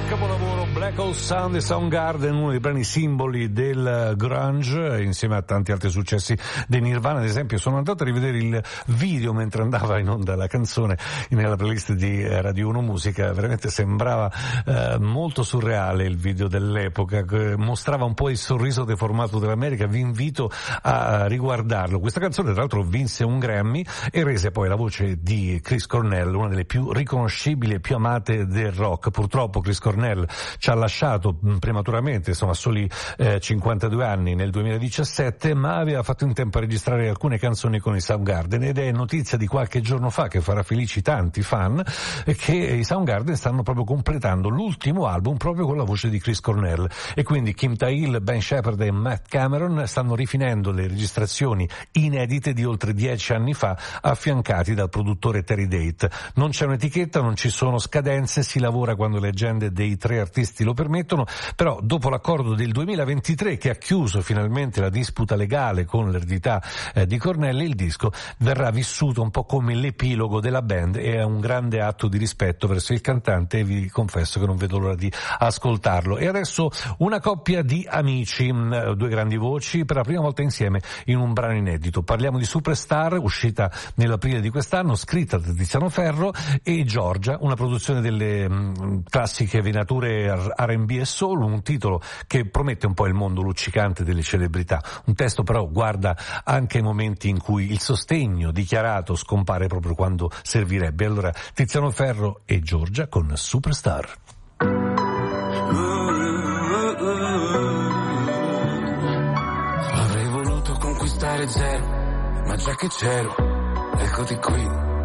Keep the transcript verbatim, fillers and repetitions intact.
capolavoro Black Hole Sun di Soundgarden, uno dei brani simboli del grunge, insieme a tanti altri successi dei Nirvana. Ad esempio, sono andato a rivedere il video mentre andava in onda la canzone nella playlist di Radio uno Musica. Veramente sembrava eh, molto surreale il video dell'epoca, che mostrava un po' il sorriso deformato dell'America. Vi invito a riguardarlo. Questa canzone tra l'altro vinse un Grammy e rese poi la voce di Chris Cornell una delle più riconoscibili e più amate del rock. Purtroppo Chris Cornell ci ha lasciato prematuramente, insomma, a soli eh, cinquantadue anni nel duemiladiciassette, ma aveva fatto in tempo a registrare alcune canzoni con i Soundgarden, ed è notizia di qualche giorno fa che farà felici tanti fan che i Soundgarden stanno proprio completando l'ultimo album proprio con la voce di Chris Cornell, e quindi Kim Thayil, Ben Shepherd e Matt Cameron stanno rifinendo le registrazioni inedite di oltre dieci anni fa, affiancati dal produttore Terry Date. Non c'è un'etichetta, non ci sono scadenze, si lavora quando le agende dei tre artisti lo permettono, però dopo l'accordo del duemilaventitré che ha chiuso finalmente la disputa legale con l'eredità eh, di Cornell, il disco verrà vissuto un po' come l'epilogo della band e è un grande atto di rispetto verso il cantante, e vi confesso che non vedo l'ora di ascoltarlo. E adesso una coppia di amici, mh, due grandi voci per la prima volta insieme in un brano inedito. Parliamo di Superstar, uscita nell'aprile di quest'anno, scritta da Tiziano Ferro, e Giorgia, una produzione delle mh, classiche venature R and B e soul, un titolo che promette un po' il mondo luccicante delle celebrità. Un testo però guarda anche ai momenti in cui il sostegno dichiarato scompare proprio quando servirebbe. Allora, Tiziano Ferro e Giorgia con Superstar. Avrei voluto conquistare zero, ma già che c'ero, eccoti qui.